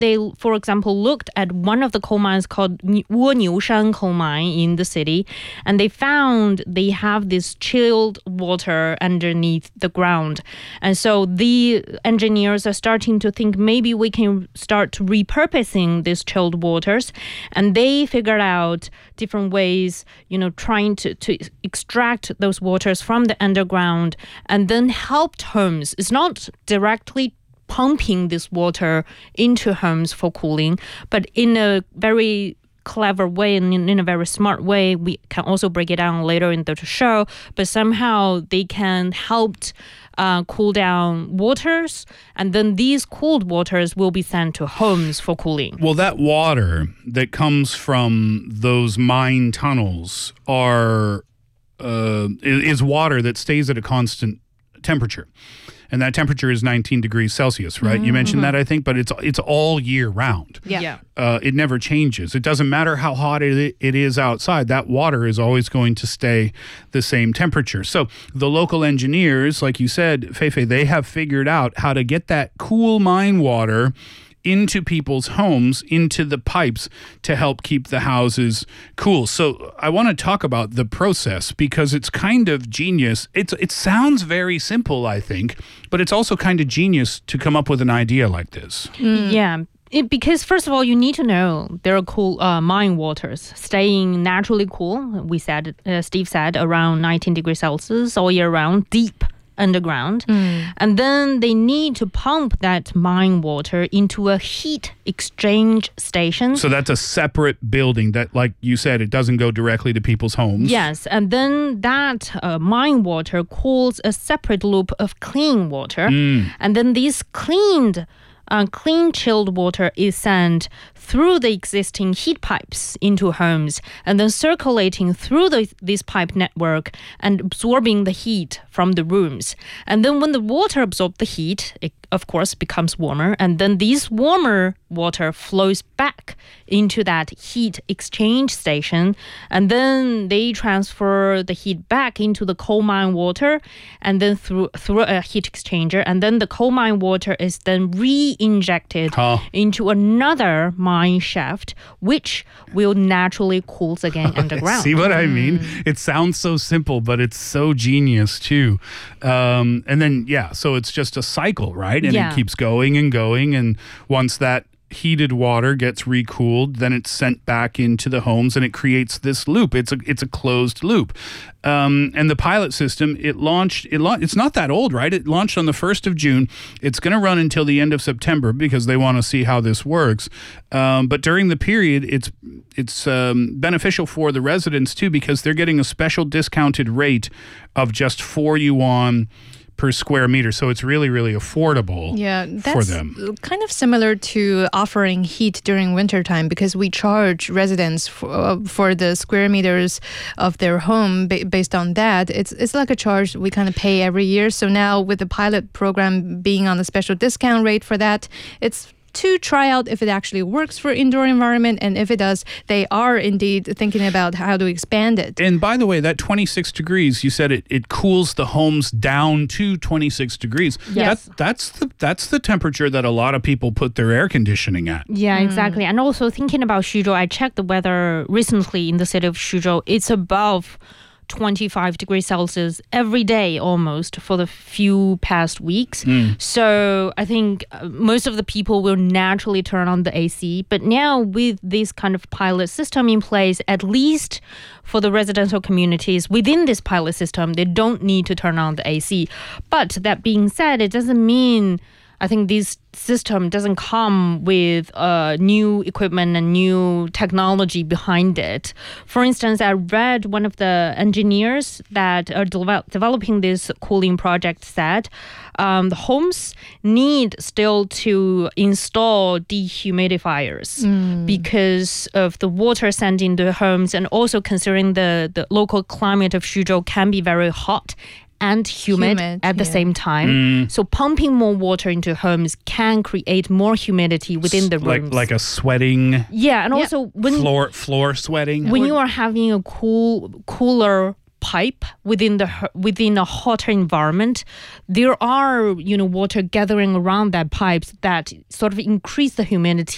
they, for example, looked at one of the coal mines called Woniushan coal mine in the city, and they found they have this chilled water underneath the ground. And so the engineers are starting to think maybe we can start repurposing these chilled waters. And they figured out different ways, trying to extract those waters from the underground and then helped homes. It's not directly pumping this water into homes for cooling, but in a very clever way and in a very smart way. We can also break it down later in the show, but somehow they can help cool down waters, and then these cooled waters will be sent to homes for cooling. Well, that water that comes from those mine tunnels is water that stays at a constant temperature. And that temperature is 19 degrees Celsius, right? Mm-hmm. You mentioned that, I think, but it's all year round. Yeah. It never changes. It doesn't matter how hot it is outside. That water is always going to stay the same temperature. So the local engineers, like you said, Feifei, they have figured out how to get that cool mine water into people's homes, into the pipes to help keep the houses cool. So I want to talk about the process because it's kind of genius. It sounds very simple, I think, but it's also kind of genius to come up with an idea like this. Yeah. Because first of all, you need to know there are cool mine waters staying naturally cool. We said, Steve said, around 19 degrees Celsius all year round, deep underground. And then they need to pump that mine water into a heat exchange station. So that's a separate building that, like you said, it doesn't go directly to people's homes. Yes, and then that mine water cools a separate loop of clean water. And then this clean chilled water is sent through the existing heat pipes into homes and then circulating through this pipe network and absorbing the heat from the rooms. And then when the water absorbs the heat, it of course becomes warmer, and then this warmer water flows back into that heat exchange station, and then they transfer the heat back into the coal mine water and then through a heat exchanger, and then the coal mine water is then re-injected into another mine shaft, which will naturally cool again underground. See what I mean? It sounds so simple, but it's so genius too. And then, so it's just a cycle, right? And it keeps going and going. And once that heated water gets recooled, then it's sent back into the homes and it creates this loop. It's a closed loop. And the pilot system, it's not that old, right? It launched on the 1st of June. It's going to run until the end of September because they want to see how this works. But during the period, it's beneficial for the residents too because they're getting a special discounted rate of just 4 yuan per square meter. So it's really, really affordable for them. That's kind of similar to offering heat during wintertime because we charge residents for the square meters of their home based on that. It's like a charge we kind of pay every year. So now with the pilot program being on a special discount rate for that, it's to try out if it actually works for indoor environment, and if it does, they are indeed thinking about how to expand it. And by the way, that 26 degrees, you said it cools the homes down to 26 degrees. Yes. That's the temperature that a lot of people put their air conditioning at. Yeah, exactly. And also thinking about Xuzhou, I checked the weather recently in the city of Xuzhou. It's above 25 degrees Celsius every day almost for the few past weeks. So I think most of the people will naturally turn on the AC. But now with this kind of pilot system in place, at least for the residential communities within this pilot system, they don't need to turn on the AC. But that being said, it doesn't mean I think this system doesn't come with new equipment and new technology behind it. For instance, I read one of the engineers that are developing this cooling project said the homes need still to install dehumidifiers because of the water sent into homes, and also considering the local climate of Xuzhou can be very hot and humid at the same time. So pumping more water into homes can create more humidity within the rooms. Like a sweating. Yeah, and also when floor sweating. When you are having a cooler pipe within a hotter environment, there are water gathering around that pipes that sort of increase the humidity